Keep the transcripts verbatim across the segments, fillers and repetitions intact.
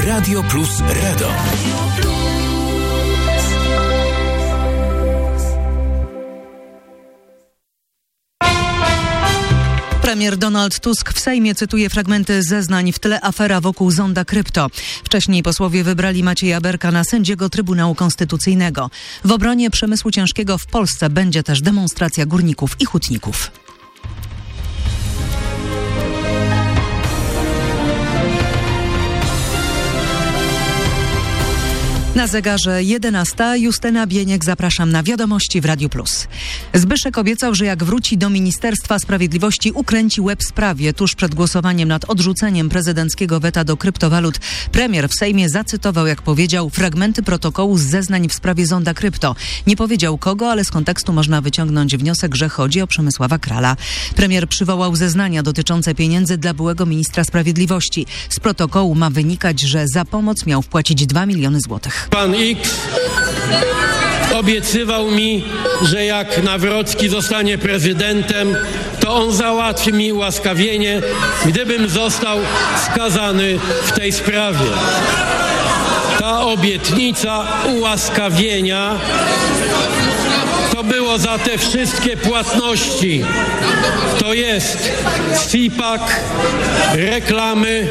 Radio Plus Radom. Premier Donald Tusk w Sejmie cytuje fragmenty zeznań, w tle afera wokół zonda krypto. Wcześniej posłowie wybrali Macieja Berka na sędziego Trybunału Konstytucyjnego. W obronie przemysłu ciężkiego w Polsce będzie też demonstracja górników i hutników. Na zegarze jedenasta. Justyna Bieniek, zapraszam na Wiadomości w Radiu Plus. Zbyszek obiecał, że jak wróci do Ministerstwa Sprawiedliwości, ukręci łeb sprawie. Tuż przed głosowaniem nad odrzuceniem prezydenckiego weta do kryptowalut premier w Sejmie zacytował, jak powiedział, fragmenty protokołu z zeznań w sprawie zonda krypto. Nie powiedział kogo, ale z kontekstu można wyciągnąć wniosek, że chodzi o Przemysława Krala. Premier przywołał zeznania dotyczące pieniędzy dla byłego ministra sprawiedliwości. Z protokołu ma wynikać, że za pomoc miał wpłacić dwa miliony złotych. Pan X obiecywał mi, że jak Nawrocki zostanie prezydentem, to on załatwi mi ułaskawienie, gdybym został skazany w tej sprawie. Ta obietnica ułaskawienia to było za te wszystkie płatności. To jest C I P A C, reklamy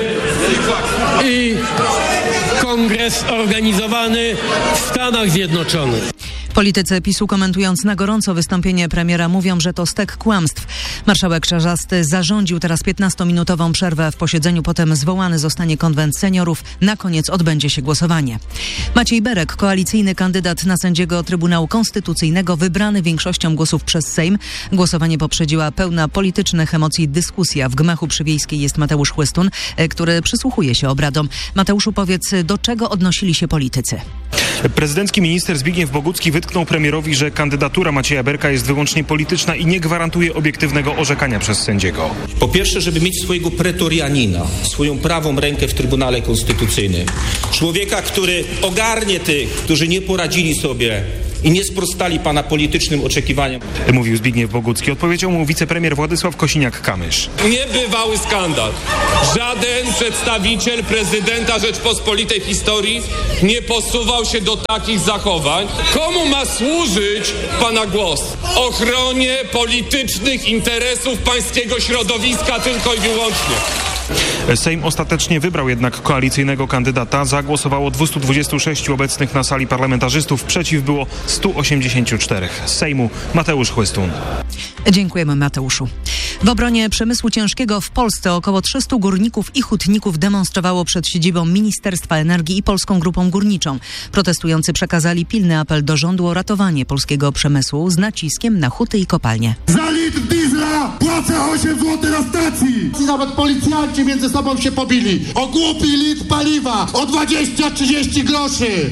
i kongres organizowany w Stanach Zjednoczonych. Politycy PiSu, komentując na gorąco wystąpienie premiera, mówią, że to stek kłamstw. Marszałek Czarzasty zarządził teraz piętnastominutową przerwę w posiedzeniu, potem zwołany zostanie konwent seniorów. Na koniec odbędzie się głosowanie. Maciej Berek, koalicyjny kandydat na sędziego Trybunału Konstytucyjnego, wybrany większością głosów przez Sejm. Głosowanie poprzedziła pełna politycznych emocji dyskusja. W gmachu przy Wiejskiej jest Mateusz Chłystun, który przysłuchuje się obradom. Mateuszu, powiedz, do czego odnosili się politycy? Prezydencki minister Zbigniew Bogucki wytknął premierowi, że kandydatura Macieja Berka jest wyłącznie polityczna i nie gwarantuje obiektywnego orzekania przez sędziego. Po pierwsze, żeby mieć swojego pretorianina, swoją prawą rękę w Trybunale Konstytucyjnym. Człowieka, który ogarnie tych, którzy nie poradzili sobie i nie sprostali pana politycznym oczekiwaniom. Mówił Zbigniew Bogucki. Odpowiedział mu wicepremier Władysław Kosiniak-Kamysz. Niebywały skandal. Żaden przedstawiciel prezydenta Rzeczpospolitej w historii nie posuwał się do takich zachowań. Komu ma służyć pana głos? Ochronie politycznych interesów pańskiego środowiska tylko i wyłącznie. Sejm ostatecznie wybrał jednak koalicyjnego kandydata. Zagłosowało dwustu dwudziestu sześciu obecnych na sali parlamentarzystów. Przeciw było stu osiemdziesięciu czterech. Z Sejmu Mateusz Chłystun. Dziękujemy, Mateuszu. W obronie przemysłu ciężkiego w Polsce około trzystu górników i hutników demonstrowało przed siedzibą Ministerstwa Energii i Polską Grupą Górniczą. Protestujący przekazali pilny apel do rządu o ratowanie polskiego przemysłu z naciskiem na huty i kopalnie. Za litr diesla płacę osiem złotych na stacji. I nawet policjanci między sobą się pobili. O głupi litr paliwa o dwadzieścia trzydzieści groszy.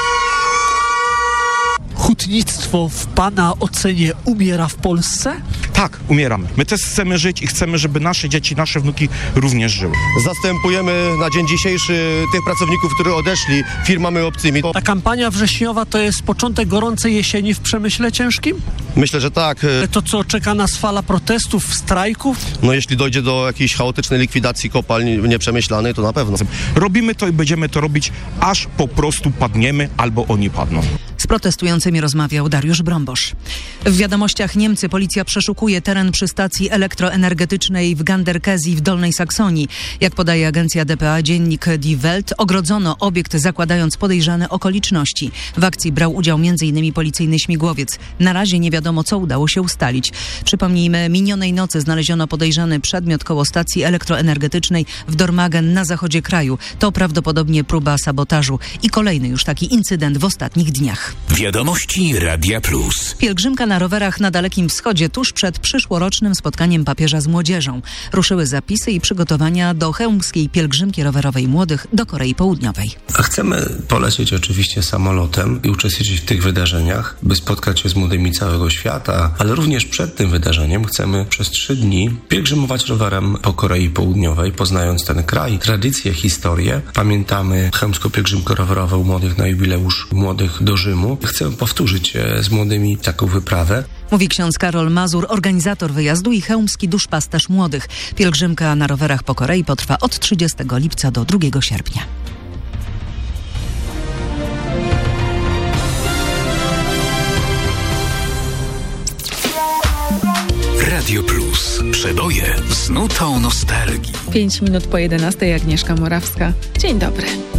Hutnictwo w pana ocenie umiera w Polsce? Tak, umieramy. My też chcemy żyć i chcemy, żeby nasze dzieci, nasze wnuki również żyły. Zastępujemy na dzień dzisiejszy tych pracowników, którzy odeszli firmami obcymi. Ta kampania wrześniowa to jest początek gorącej jesieni w przemyśle ciężkim? Myślę, że tak. To co, czeka nas fala protestów, strajków? No jeśli dojdzie do jakiejś chaotycznej likwidacji kopalń nieprzemyślanej, to na pewno. Robimy to i będziemy to robić, aż po prostu padniemy albo oni padną. Z protestującymi rozmawiał Dariusz Brombosz. W wiadomościach Niemcy policja przeszukuje teren przy stacji elektroenergetycznej w Ganderkesee w Dolnej Saksonii. Jak podaje agencja D P A, dziennik Die Welt, ogrodzono obiekt, zakładając podejrzane okoliczności. W akcji brał udział między innymi policyjny śmigłowiec. Na razie nie wiadomo, co udało się ustalić. Przypomnijmy, minionej nocy znaleziono podejrzany przedmiot koło stacji elektroenergetycznej w Dormagen na zachodzie kraju. To prawdopodobnie próba sabotażu i kolejny już taki incydent w ostatnich dniach. Wiadomości Radia Plus. Pielgrzymka na rowerach na Dalekim Wschodzie tuż przed przyszłorocznym spotkaniem papieża z młodzieżą. Ruszyły zapisy i przygotowania do chełmskiej pielgrzymki rowerowej młodych do Korei Południowej. A chcemy polecieć oczywiście samolotem i uczestniczyć w tych wydarzeniach, by spotkać się z młodymi całego świata, ale również przed tym wydarzeniem chcemy przez trzy dni pielgrzymować rowerem po Korei Południowej, poznając ten kraj, tradycje, historię. Pamiętamy chełmską pielgrzymkę rowerową młodych na jubileusz Młodych do Rzymu. Chcę powtórzyć z młodymi taką wyprawę. Mówi ksiądz Karol Mazur, organizator wyjazdu i chełmski duszpasterz młodych. Pielgrzymka na rowerach po Korei potrwa od trzydziestego lipca do drugiego sierpnia. Radio Plus. Przeboje z nutą nostalgii. Pięć minut po jedenastej, Agnieszka Morawska. Dzień dobry.